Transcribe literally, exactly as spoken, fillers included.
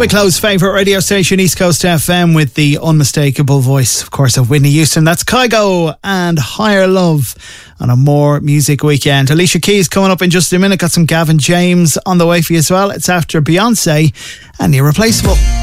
Wicklow's favourite radio station, East Coast F M, with the unmistakable voice, of course, of Whitney Houston. That's Kygo and Higher Love on a More Music Weekend. Alicia Keys coming up in just a minute. Got some Gavin James on the way for you as well. It's after Beyonce and Irreplaceable.